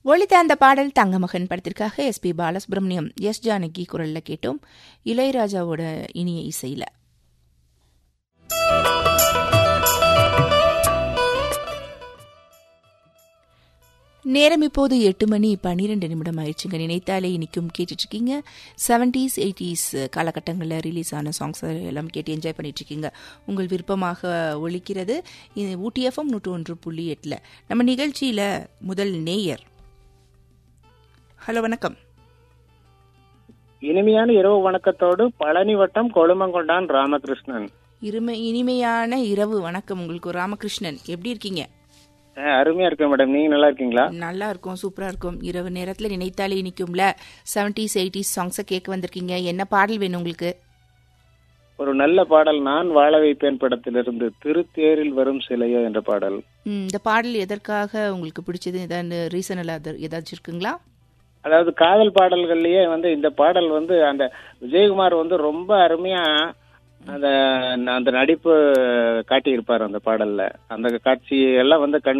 ஒளித்த அந்த பாடல் தங்கமகன் படத்திற்காக எஸ்பி பாலசுப்ரமணியம் எஸ் ஜானகி குரல்ல கேட்டோம், இளையராஜாவோட இனிய இசையில. நேரம் இப்போது 8:12 ஆயிடுச்சுங்க. நினைத்தாலே இனிக்கும் கேட்டுட்டு இருக்கீங்க. 70s 80s காலகட்டங்களில் ரிலீஸ் ஆன சாங்ஸ் எல்லாம் கேட்டு என்ஜாய் பண்ணிட்டு இருக்கீங்க. உங்கள் விருப்பமாக ஒலிக்கிறது ஊட்டி எஃப்எம் 101.8. நம்ம நிகழ்ச்சியில முதல் நேயர். ஹலோ, வணக்கம். இனிமையான இரவு வணக்கத்தோடு பழனி வட்டம் கொழுமங்கொண்டான் ராமகிருஷ்ணன். இனிமையான இரவு வணக்கம் உங்களுக்கு ராமகிருஷ்ணன். எப்படி இருக்கீங்க? அருமையா இருக்கேன் மேடம். நீங்க நல்லா இருக்கீங்களா? நல்லா இருக்கும், சூப்பரா இருக்கும். இரவு நேரத்துல நினைத்தாலே இனிக்கும்ல 70s 80s சாங்ஸை கேட்க வந்திருக்கீங்க. என்ன பாடல் வேணும் உங்களுக்கு? ஒரு நல்ல பாடல், நான் வாழ வைப்பேன் படத்திலிருந்து திருத்தேரில் வரும் சிலையோ என்ற பாடல். இந்த பாடல் எதற்காக உங்களுக்கு பிடிச்சது? ஏதாவது ரீசன் ஏதாச்சும் இருக்குங்களா? அதாவது காதல் பாடல்கள்லயே இந்த பாடல் அந்த விஜயகுமார் ரொம்ப அருமையா அந்த நடிப்பு காட்டியிருப்பார் அந்த பாடல்ல. அந்த காட்சி எல்லாம் கண்